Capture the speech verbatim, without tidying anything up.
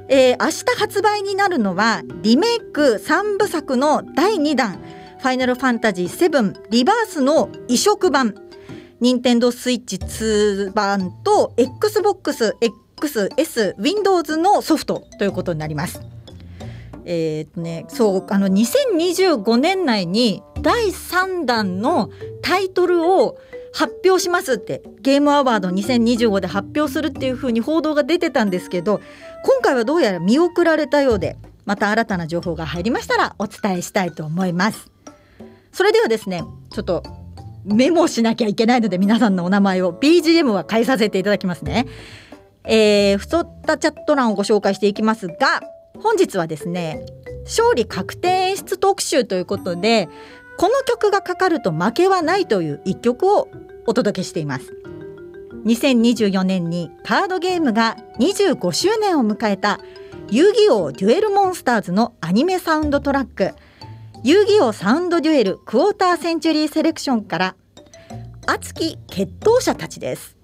えー、明日発売になるのはリメイクさんぶさくのだいにだん、ファイナルファンタジーセブンリバースの移植版、任天堂スイッチツー版と Xboxエックスエス Windows のソフトということになります。えーとね、そうあのにせんにじゅうごねん内にだいさんだんのタイトルを発表しますってゲームアワードにせんにじゅうごで発表するっていう風に報道が出てたんですけど、今回はどうやら見送られたようで、また新たな情報が入りましたらお伝えしたいと思います。それではですね、ちょっとメモしなきゃいけないので皆さんのお名前を ビージーエム は変えさせていただきますね。えー、太ったチャット欄をご紹介していきますが、本日はですね、勝利確定演出特集ということで、この曲がかかると負けはないという一曲をお届けしています。にせんにじゅうよねんにカードゲームがにじゅうごしゅうねんを迎えた遊戯王デュエルモンスターズのアニメサウンドトラック、遊戯王サウンドデュエルクォーターセンチュリーセレクションから熱き決闘者たちです。